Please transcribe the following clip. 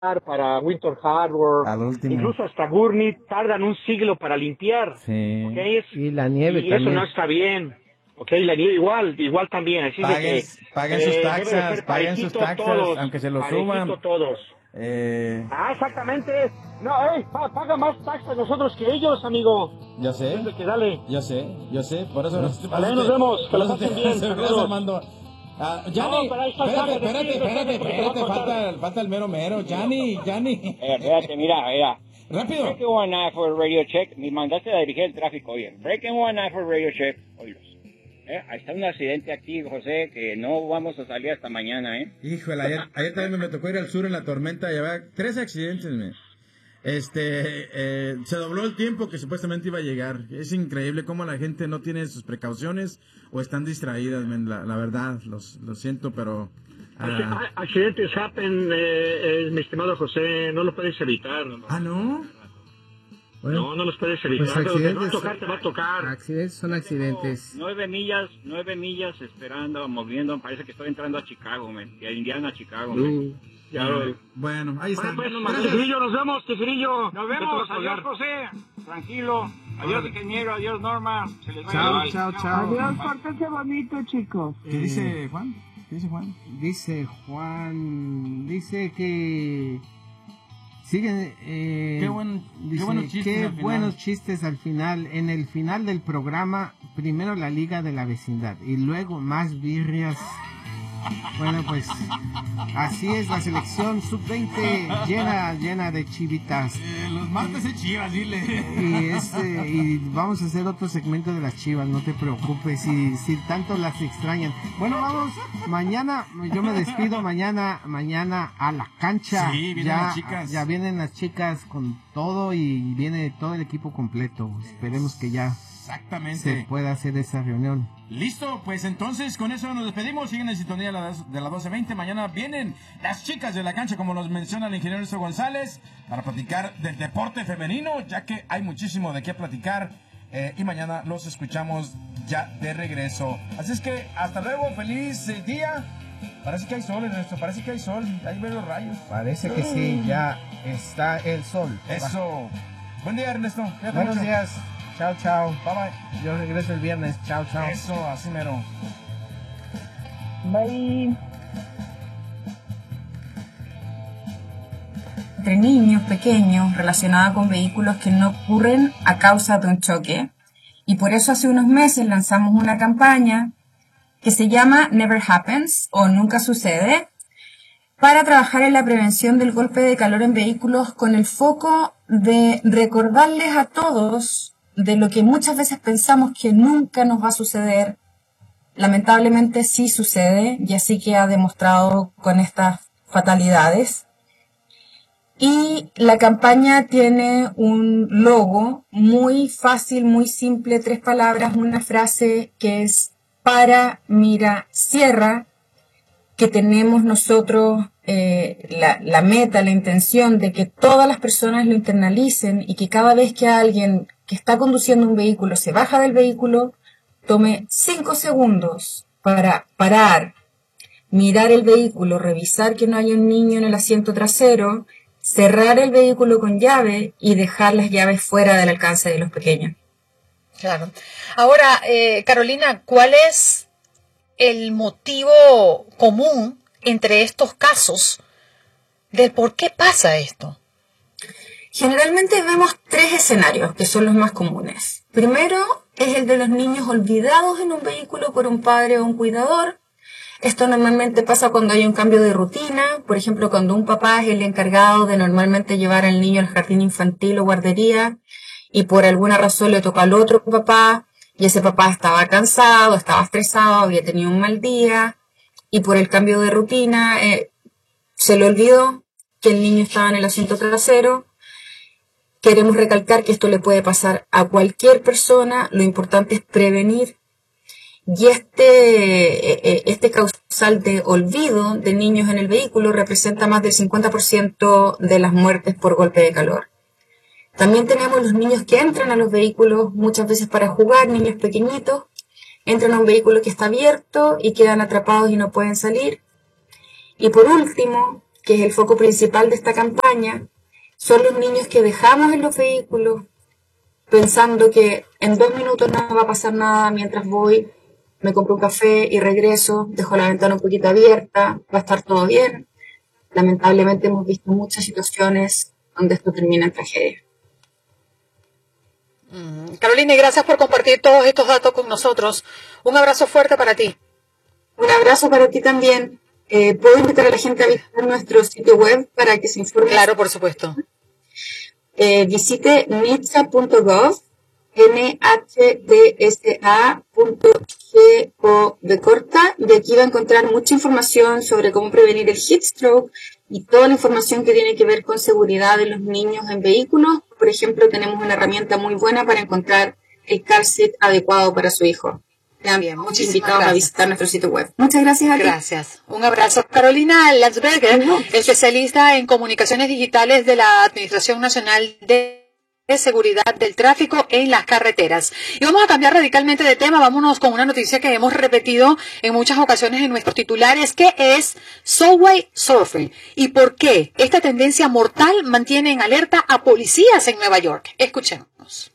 para Winter Harbor, al último. incluso hasta Gurney, tardan un siglo para limpiar. Sí. ¿Okay? Y la nieve y también. eso no está bien. Okay, la nieve igual también. Así Paguen sus taxas, todos, aunque se lo suban. todos. Exactamente. No, paga más taxas nosotros que ellos, amigo. Yo sé. Dale. Yo sé. Por eso nos vemos. Por eso te mando. Gianni, espérate, falta el mero. Gianni. Espérate, mira. Rápido. Breaking One Eye for Radio Check. Me mandaste a dirigir el tráfico bien. Breaking One Eye for Radio Check. Oílos. Ahí está un accidente aquí, José, que no vamos a salir hasta mañana, Híjole, ayer también me tocó ir al sur en la tormenta y había 3 accidentes, se dobló el tiempo que supuestamente iba a llegar. Es increíble cómo la gente no tiene sus precauciones o están distraídas, la verdad, lo siento, pero... Accidentes happen, mi estimado José, no lo puedes evitar. ¿No? Bueno, no los puedes evitar. Pues accidentes, te va a tocar. Accidentes son accidentes. 9 millas esperando, moviendo. Parece que estoy entrando a Chicago, a Indiana, Chicago. Bueno, ahí está. Tigrillo, nos vemos, Tigrillo. Nos vemos. Adiós, José. Tranquilo. Adiós, ingeniero. Adiós, Norma. Chao. Adiós, pórtense bonito, chicos. ¿Qué dice Juan? Dice que siguen qué buenos chistes al final. En el final del programa, primero la Liga de la Vecindad y luego más birrias. Bueno, pues así es la selección sub-20 llena de chivitas. Los martes de Chivas, dile. Y vamos a hacer otro segmento de las Chivas, no te preocupes, si tanto las extrañan. Bueno, vamos, mañana, yo me despido, mañana a la cancha. Sí, vienen las chicas. Ya vienen las chicas con todo y viene todo el equipo completo. Esperemos que ya se pueda hacer esa reunión. Listo, pues entonces con eso nos despedimos. Siguen en sintonía de la 12:20. Mañana vienen las chicas de la cancha, como nos menciona el ingeniero Ernesto González, para platicar del deporte femenino, ya que hay muchísimo de qué platicar. Y mañana los escuchamos ya de regreso. Así es que hasta luego, feliz día. Parece que hay sol, Ernesto, ahí ven los rayos. Parece que sí, ya está el sol. Eso. Buen día, Ernesto. Buenos días. Chao. Bye bye. Yo regreso el viernes. Chao. Eso, así mero. Bye. Entre niños pequeños relacionada con vehículos que no ocurren a causa de un choque. Y por eso hace unos meses lanzamos una campaña que se llama Never Happens o Nunca Sucede, para trabajar en la prevención del golpe de calor en vehículos con el foco de recordarles a todos de lo que muchas veces pensamos que nunca nos va a suceder. Lamentablemente sí sucede, y así que ha demostrado con estas fatalidades. Y la campaña tiene un logo muy fácil, muy simple, 3 palabras, una frase que es para, mira, cierra, que tenemos nosotros la meta, la intención de que todas las personas lo internalicen y que cada vez que alguien que está conduciendo un vehículo se baja del vehículo, tome 5 segundos para parar, mirar el vehículo, revisar que no haya un niño en el asiento trasero, cerrar el vehículo con llave y dejar las llaves fuera del alcance de los pequeños. Claro. Ahora, Carolina, ¿cuál es el motivo común entre estos casos del por qué pasa esto? Generalmente vemos 3 escenarios que son los más comunes. Primero es el de los niños olvidados en un vehículo por un padre o un cuidador. Esto normalmente pasa cuando hay un cambio de rutina, por ejemplo, cuando un papá es el encargado de normalmente llevar al niño al jardín infantil o guardería y por alguna razón le toca al otro papá y ese papá estaba cansado, estaba estresado, había tenido un mal día y por el cambio de rutina se le olvidó que el niño estaba en el asiento trasero. Queremos recalcar que esto le puede pasar a cualquier persona, lo importante es prevenir. Y este causal de olvido de niños en el vehículo representa más del 50% de las muertes por golpe de calor. También tenemos los niños que entran a los vehículos muchas veces para jugar, niños pequeñitos, entran a un vehículo que está abierto y quedan atrapados y no pueden salir. Y por último, que es el foco principal de esta campaña, son los niños que dejamos en los vehículos pensando que en 2 minutos no va a pasar nada mientras voy, me compro un café y regreso, dejo la ventana un poquito abierta, va a estar todo bien. Lamentablemente hemos visto muchas situaciones donde esto termina en tragedia. Carolina, gracias por compartir todos estos datos con nosotros. Un abrazo fuerte para ti. Un abrazo para ti también. ¿Puedo invitar a la gente a visitar nuestro sitio web para que se informe? Claro, por supuesto. Visite nhtsa.gov, nhdsa.gov de corta, y aquí va a encontrar mucha información sobre cómo prevenir el heat stroke y toda la información que tiene que ver con seguridad de los niños en vehículos. Por ejemplo, tenemos una herramienta muy buena para encontrar el car seat adecuado para su hijo. Bien, muchísimas invitados a visitar nuestro sitio web. Muchas gracias a ti. Gracias. Un abrazo. Carolina Landsberger, especialista en comunicaciones digitales de la Administración Nacional de Seguridad del Tráfico en las Carreteras. Y vamos a cambiar radicalmente de tema. Vámonos con una noticia que hemos repetido en muchas ocasiones en nuestros titulares, que es Subway Surfing. ¿Y por qué esta tendencia mortal mantiene en alerta a policías en Nueva York? Escuchemos.